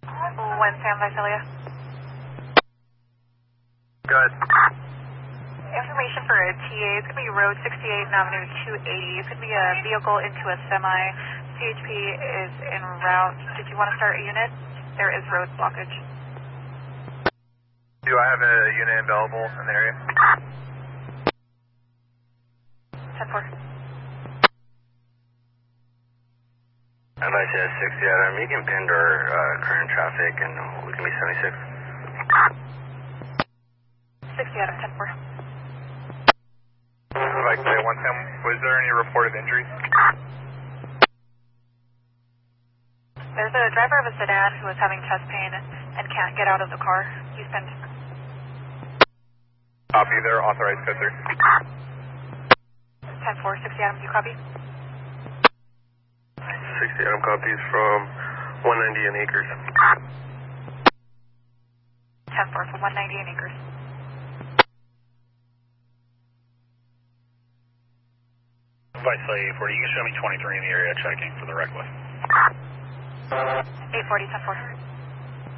Sam Visalia. Good. Information for a TA. It's going to be Road 68 and Avenue 280. It's going to be a vehicle into a semi. CHP is en route. Did you want to start a unit? There is road blockage. Do I have a unit available in the area? 10-4. Advice 60 Adam, you can pin our current traffic and we can be 76. 60 Adam, 10-4. Like say 110, was there any reported injuries? There's a driver of a sedan who is having chest pain and can't get out of the car. He's been... Copy there, authorized code 3. 10-4, 60 Adam, do you copy? 60 Adam copies from 190 and Acres. 10-4 from 190 and Acres. Visalia 840, you can show me 23 in the area checking for the reckless. 840, 10-4.